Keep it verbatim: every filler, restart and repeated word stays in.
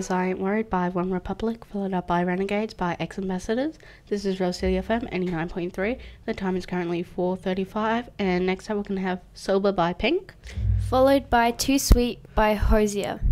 is I Ain't Worried by One Republic, followed up by Renegades by Ex Ambassadors. This is Rosalie F M eighty-nine point three. The time is currently four thirty-five, and next up we're going to have Sober by Pink. Followed by Too Sweet by Hosier.